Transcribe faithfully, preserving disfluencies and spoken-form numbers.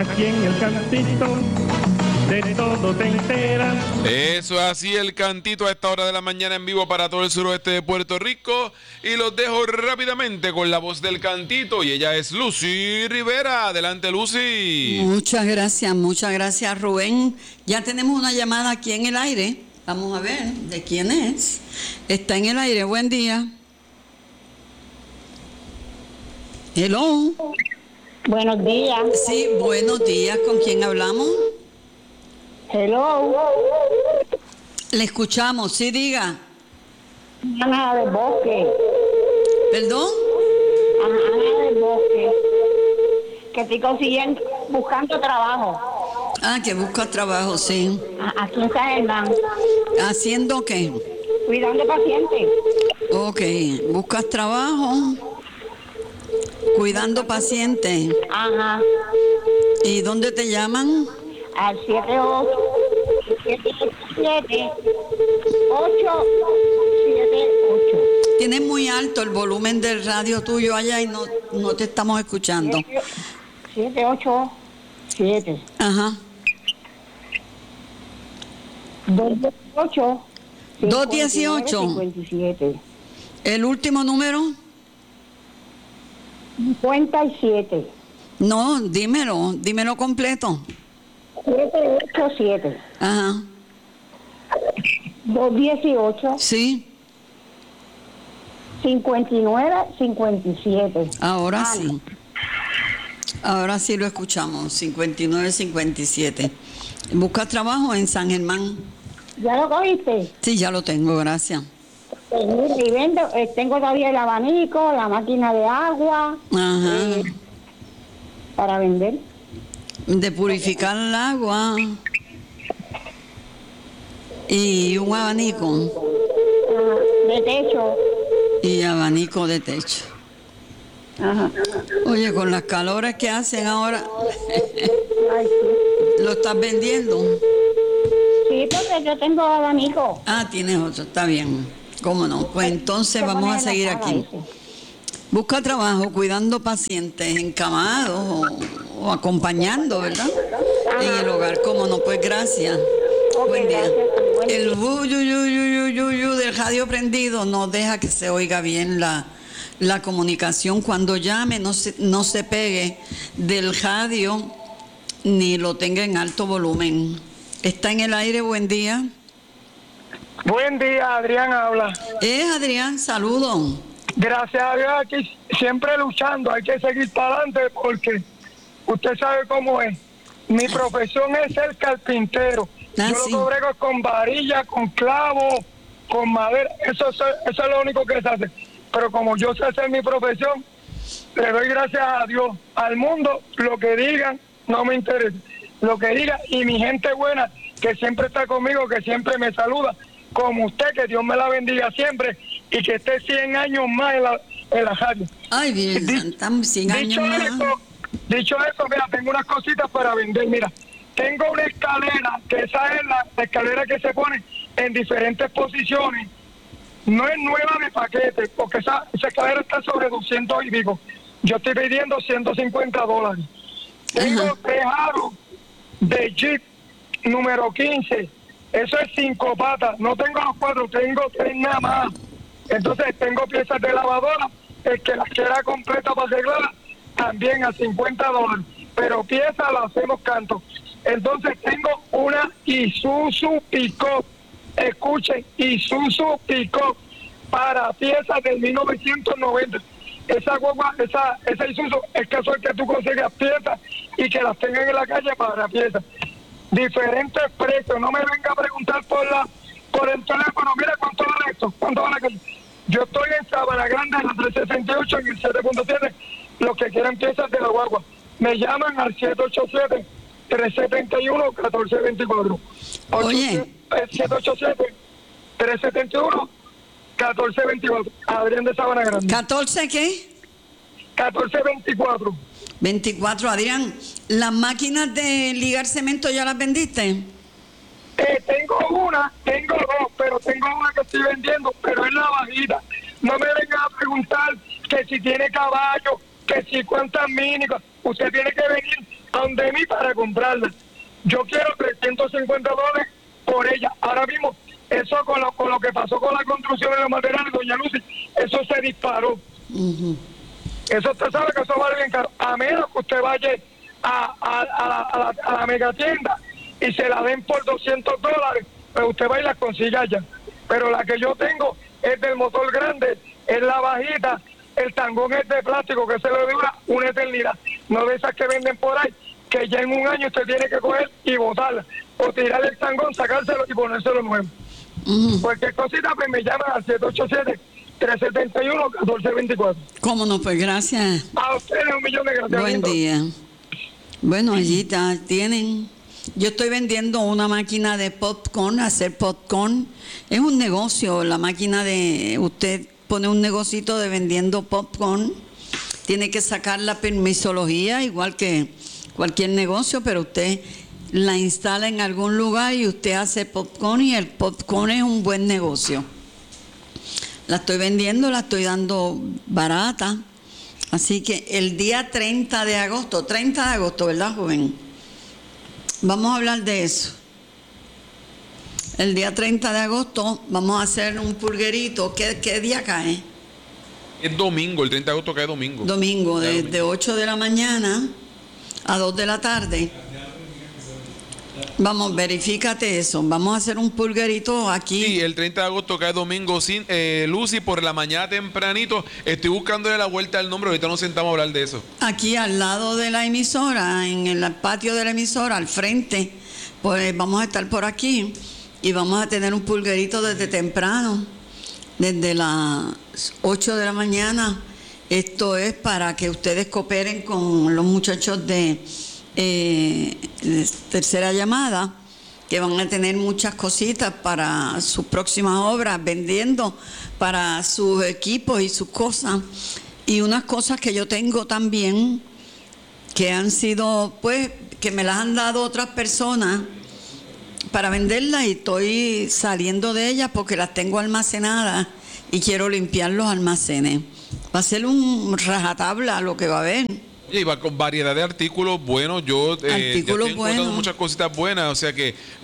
Aquí en el cantito de todo te enteras. Eso es así, el cantito a esta hora de la mañana en vivo para todo el suroeste de Puerto Rico. Y los dejo rápidamente con la voz del cantito. Y ella es Lucy Rivera. Adelante, Lucy. Muchas gracias, muchas gracias, Rubén. Ya tenemos una llamada aquí en el aire. Vamos a ver de quién es. Está en el aire. Buen día. Hello. Buenos días. Sí, buenos días. ¿Con quién hablamos? Hello. Le escuchamos, sí, diga. Ana del Bosque. ¿Perdón? Ana del Bosque. Que estoy consiguiendo, buscando trabajo. Ah, que busca trabajo, sí. Aquí en San Germán. ¿Haciendo qué? Cuidando pacientes. Ok, buscas trabajo, cuidando pacientes. Ajá. ¿Y dónde te llaman? Al siete ocho siete ocho siete ocho. Tienes muy alto el volumen del radio tuyo allá y no, no te estamos escuchando. siete ocho siete. Ajá. dos dieciocho. dos dieciocho. cincuenta y siete. ¿El último número? cincuenta y siete. No, dímelo, dímelo completo. siete ocho siete. Ajá. dos dieciocho. Sí. cincuenta y nueve cincuenta y siete. Ahora Ana. sí. Ahora sí lo escuchamos. cincuenta y nueve cincuenta y siete. ¿Buscas trabajo en San Germán? ¿Ya lo cogiste? Sí, ya lo tengo, gracias. Pues mira, y vendo, eh, tengo todavía el abanico, la máquina de agua. Ajá. eh, para vender. De purificar el agua. Y un abanico. Ajá, de techo. Y abanico de techo. Ajá. Oye, con las calores que hacen ahora, Ay, sí. ¿lo estás vendiendo? Sí, porque yo tengo abanico. Ah, tienes otro, está bien. ¿Cómo no? Pues entonces Se vamos pone a en la seguir sala aquí. ese. Busca trabajo cuidando pacientes encamados o, o acompañando, ¿verdad? En el hogar, ¿cómo no? Pues gracias. Ok, Buen día. gracias. Buen día. El buyuyuyuyuyuyu del radio prendido no deja que se oiga bien la, la comunicación. Cuando llame no se, no se pegue del radio ni lo tenga en alto volumen. Está en el aire, buen día. Buen día, Adrián habla. Es Adrián, saludo. Gracias a Dios aquí siempre luchando, hay que seguir para adelante porque usted sabe cómo es. Mi profesión es ser carpintero. Ah, Yo sí. lo brego con varilla, con clavo, con madera, eso, eso, eso es lo único que se hace. Pero como yo sé hacer mi profesión, le doy gracias a Dios, al mundo, lo que digan no me interesa. Lo que digan y mi gente buena que siempre está conmigo, que siempre me saluda, como usted, que Dios me la bendiga siempre y que esté cien años más en la, en la radio. Ay, bien, Di- estamos cien años dicho más. eso, dicho eso, mira, tengo unas cositas para vender. Mira, tengo una escalera, que esa es la, la escalera que se pone en diferentes posiciones. No es nueva de paquete, porque esa, esa escalera está sobre doscientos y pico. Yo estoy pidiendo ciento cincuenta dólares. Tengo Ajá. tres aros de Jeep número quince. Eso es cinco patas. No tengo los cuatro, tengo tres nada más. Entonces tengo piezas de lavadora. El que las quiera completa para arreglarla, también a cincuenta dólares. Pero piezas las hacemos canto. Entonces tengo una Isuzu Pickup. Escuchen, Isuzu Pickup para piezas del mil novecientos noventa. Esa guagua, esa, esa Isuzu es casual que tú consigas piezas y que las tengan en la calle para piezas. Diferentes precios, no me venga a preguntar por la por el teléfono, mira cuánto vale esto, cuánto vale aquello. Yo estoy en Sabana Grande, en la trescientos sesenta y ocho, en el siete punto siete, los que quieran piezas de la guagua. Me llaman al siete ocho siete, tres siete uno, uno cuatro dos cuatro. Oye. siete ocho siete, tres siete uno, uno cuatro dos cuatro. Adrián de Sabana Grande. ¿catorce qué? catorce veinticuatro. veinticuatro, Adrián. ¿Las máquinas de ligar cemento ya las vendiste? Eh, tengo una, tengo dos, pero tengo una que estoy vendiendo, pero es la bajita. No me vengan a preguntar que si tiene caballo, que si cuántas mínicas. Usted tiene que venir a donde mí para comprarla. Yo quiero trescientos cincuenta dólares por ella. Ahora mismo, eso con lo, con lo que pasó con la construcción de los materiales, doña Lucy, eso se disparó. Ujú. Eso usted sabe que eso vale bien caro. A menos que usted vaya a, a, a, la, a, la, a la megatienda y se la den por doscientos dólares, pues usted va y la consigue allá. Pero la que yo tengo es del motor grande, es la bajita, el tangón es de plástico que se le dura una eternidad. No de esas que venden por ahí, que ya en un año usted tiene que coger y botarla, o tirar el tangón, sacárselo y ponérselo nuevo. Ujú. Cualquier cosita, pues me llaman al siete ocho siete, tres siete uno, uno cuatro dos cuatro. ¿Cómo no? Pues gracias. A ustedes un millón de gracias. Buen lindo. día. Bueno, allí está, tienen. Yo estoy vendiendo una máquina de popcorn, hacer popcorn. Es un negocio, la máquina de... Usted pone un negocito de vendiendo popcorn. Tiene que sacar la permisología, igual que cualquier negocio, pero usted la instala en algún lugar y usted hace popcorn y el popcorn es un buen negocio. La estoy vendiendo, la estoy dando barata. Así que el día treinta de agosto, treinta de agosto, ¿verdad, joven? Vamos a hablar de eso. El día treinta de agosto vamos a hacer un pulguerito. ¿Qué, qué día cae? Es domingo, el treinta de agosto cae domingo. Domingo, Cae de, domingo. de ocho de la mañana a dos de la tarde. Vamos, verifícate eso. Vamos a hacer un pulguerito aquí. Sí, el treinta de agosto cae domingo. Sin, eh, Lucy, por la mañana tempranito, estoy buscándole la vuelta al nombre. Ahorita nos sentamos a hablar de eso. Aquí al lado de la emisora, en el patio de la emisora, al frente, pues vamos a estar por aquí y vamos a tener un pulguerito desde temprano, desde las ocho de la mañana. Esto es para que ustedes cooperen con los muchachos de, eh, de Tercera Llamada, que van a tener muchas cositas para sus próximas obras, vendiendo para sus equipos y sus cosas. Y unas cosas que yo tengo también, que han sido, pues, que me las han dado otras personas para venderlas y estoy saliendo de ellas porque las tengo almacenadas y quiero limpiar los almacenes. Va a ser un rajatabla lo que va a haber. Oye, y va con variedad de artículos buenos. Yo eh, ya Artículos estoy encontrando buenos. muchas cositas buenas, o sea que